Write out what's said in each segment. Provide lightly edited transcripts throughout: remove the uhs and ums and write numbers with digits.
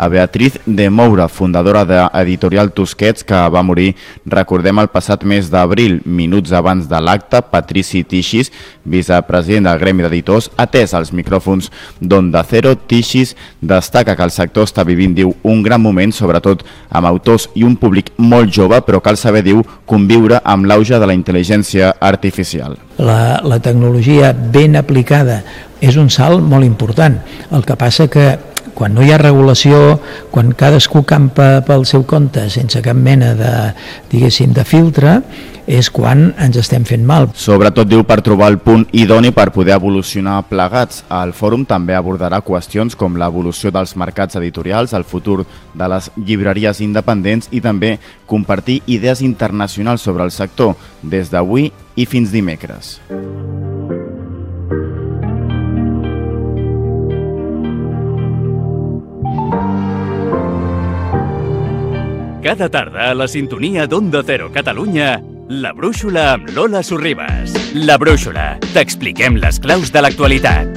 a Beatriz de Moura, fundadora d'Editorial Tusquets, que va morir, recordem, el passat mes d'abril. Minuts abans de l'acte, Patrici Tixis, vicepresident del Gremi d'Editors, atès als micròfons d'Onda Cero. Tixis destaca que el sector està vivint, diu, un gran moment, sobretot amb autors i un públic molt jove, però cal saber, diu, conviure amb l'auge de la intel·ligència artificial. La tecnologia ben aplicada és un salt molt important. El que passa que quan no hi ha regulació, quan cadascú campa pel seu compte sense cap mena de, diguéssim, de filtre, és quan ens estem fent mal. Sobretot, diu, per trobar el punt idoni per poder evolucionar plegats. El fòrum també abordarà qüestions com l'evolució dels mercats editorials, el futur de les llibreries independents i també compartir idees internacionals sobre el sector des d'avui i fins dimecres. Cada tarda a la sintonia d'Onda Cero Catalunya, La Brúixola amb Lola Sorribas. La Brúixola, t'expliquem les claus de l'actualitat.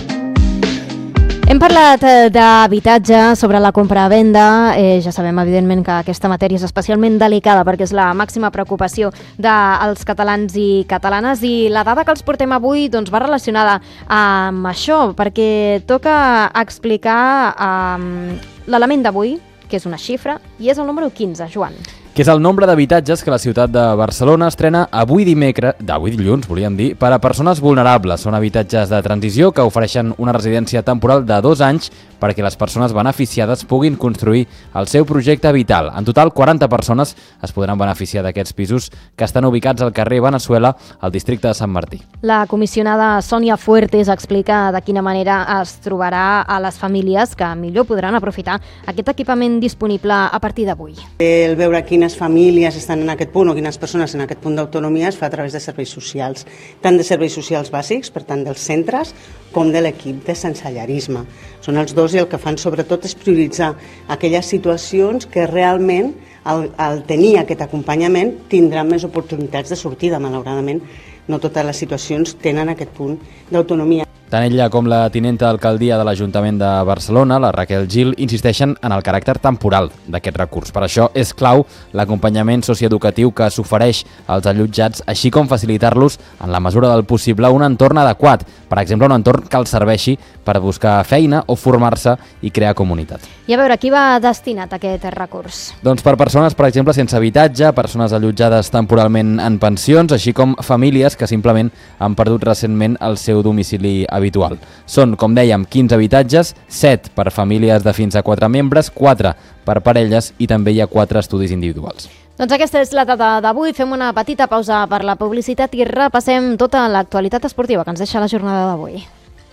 Hem parlat d'habitatge, sobre la compra-venda. Ja sabem, evidentment, que aquesta matèria és especialment delicada perquè és la màxima preocupació dels catalans i catalanes, i la dada que els portem avui doncs, va relacionada amb això, perquè toca explicar l'element d'avui, que és una xifra, i és el número 15, Joan. Que és el nombre d'habitatges que la ciutat de Barcelona estrena avui dilluns, volíem dir, per a persones vulnerables. Són habitatges de transició que ofereixen una residència temporal de 2 anys perquè les persones beneficiades puguin construir el seu projecte vital. En total, 40 persones es podran beneficiar d'aquests pisos que estan ubicats al carrer Veneçuela, al districte de Sant Martí. La comissionada Sònia Fuertes explica de quina manera es trobarà a les famílies que millor podran aprofitar aquest equipament disponible a partir d'avui. El veure quines famílies estan en aquest punt o quines persones en aquest punt d'autonomia es fa a través de serveis socials, tant de serveis socials bàsics, per tant dels centres, com de l'equip de sensellarisme. Són els dos, i el que fan sobretot és prioritzar aquelles situacions que realment, al tenir aquest acompanyament, tindran més oportunitats de sortida. Malauradament, no totes les situacions tenen aquest punt d'autonomia. Tant ella com la tinenta d'alcaldia de l'Ajuntament de Barcelona, la Raquel Gil, insisteixen en el caràcter temporal d'aquest recurs. Per això és clau l'acompanyament socioeducatiu que s'ofereix als allotjats, així com facilitar-los, en la mesura del possible, un entorn adequat. Per exemple, un entorn que els serveixi per buscar feina o formar-se i crear comunitat. I a veure, qui va destinat aquest recurs? Doncs per persones, per exemple, sense habitatge, persones allotjades temporalment en pensions, així com famílies que simplement han perdut recentment el seu domicili habitual. Són, com dèiem, 15 habitatges, 7 per famílies de fins a 4 membres, 4 per parelles i també hi ha 4 estudis individuals. Doncs aquesta és la data d'avui. Fem una petita pausa per la publicitat i repassem tota l'actualitat esportiva que ens deixa la jornada d'avui.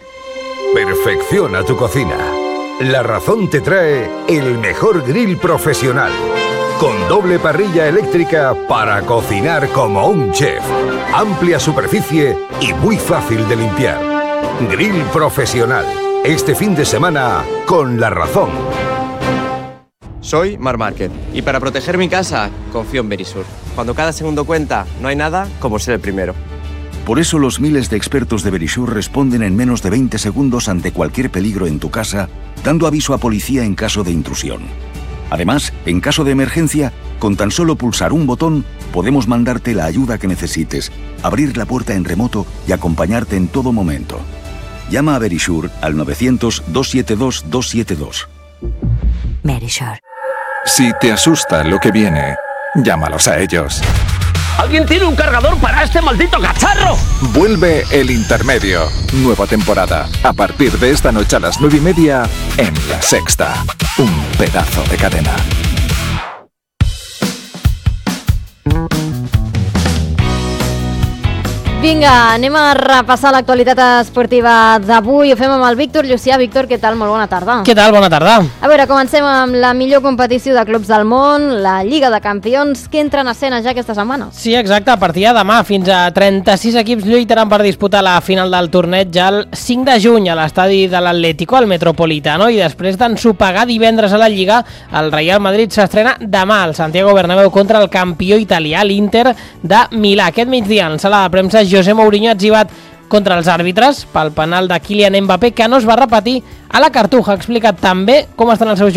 Perfecciona tu cocina. La Razón te trae el mejor grill profesional, con doble parrilla eléctrica para cocinar como un chef. Amplia superficie y muy fácil de limpiar. Grill profesional. Este fin de semana con La Razón. Soy Mar Márquez y para proteger mi casa confío en Verisur. Cuando cada segundo cuenta, no hay nada como ser el primero. Por eso los miles de expertos de Verisur responden en menos de 20 segundos ante cualquier peligro en tu casa, dando aviso a policía en caso de intrusión. Además, en caso de emergencia, con tan solo pulsar un botón, podemos mandarte la ayuda que necesites, abrir la puerta en remoto y acompañarte en todo momento. Llama a Verisur al 900-272-272. Verisur. Si te asusta lo que viene, llámalos a ellos. ¿Alguien tiene un cargador para este maldito cacharro? Vuelve El Intermedio. Nueva temporada. A partir de esta noche a las 9:30 en La Sexta. Un pedazo de cadena. Vinga, anem a repassar l'actualitat esportiva d'avui. Ho fem amb el Víctor Llucià. Víctor, què tal? Molt bona tarda. Què tal? Bona tarda. A veure, comencem amb la millor competició de clubs del món, la Lliga de Campions, que entra en escena ja aquesta setmana. Sí, exacte. A partir de demà, fins a 36 equips lluitaran per disputar la final del torneig ja el 5 de juny a l'estadi de l'Atlético, al Metropolitano, i després d'ensopegar divendres a la Lliga, el Real Madrid s'estrena demà al Santiago Bernabéu contra el campió italià, l'Inter de Milà. Aquest migdia, en sala de premsa, José Mourinho ha etzibat contra els àrbitres pel penal de Kylian Mbappé, que no es va repetir a la Cartuja. Ha explicat també com estan els seus